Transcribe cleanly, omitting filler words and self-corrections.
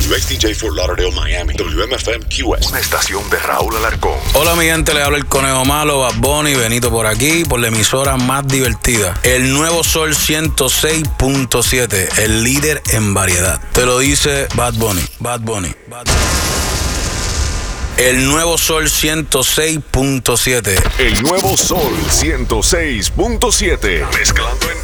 WXTJ Fort Lauderdale, Miami. WMFM QS. Una estación de Raúl Alarcón. Hola, mi gente, le habla el Conejo Malo, Bad Bunny, Benito por aquí, por la emisora más divertida. El Nuevo Sol 106.7, el líder en variedad. Te lo dice Bad Bunny, Bad Bunny, Bad Bunny. El Nuevo Sol 106.7. El Nuevo Sol 106.7. Mezclando en